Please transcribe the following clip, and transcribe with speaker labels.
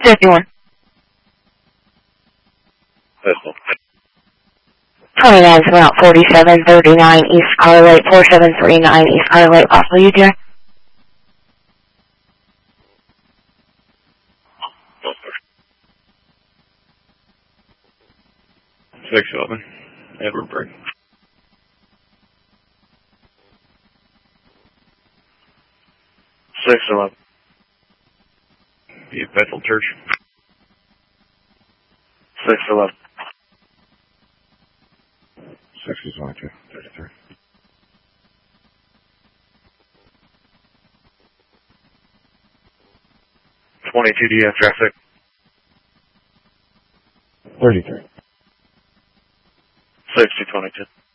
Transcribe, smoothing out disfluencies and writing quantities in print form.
Speaker 1: 51.
Speaker 2: Pistol.
Speaker 1: 29 Route 4739 East Carlate, 4739 East Carlate, possible UJ.
Speaker 2: 611. Edward Break. 611. Be at Bethel Church. 611.
Speaker 3: 622, 33.
Speaker 2: 22 DF traffic.
Speaker 3: 33.
Speaker 2: 6022.